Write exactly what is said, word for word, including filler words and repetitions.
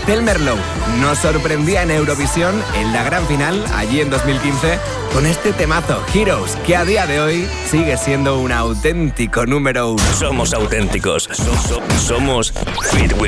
Selmer Low nos sorprendía en Eurovisión en la gran final, allí en dos mil quince, con este temazo Heroes, que a día de hoy sigue siendo un auténtico número uno. Somos auténticos. So- so- somos Beat Without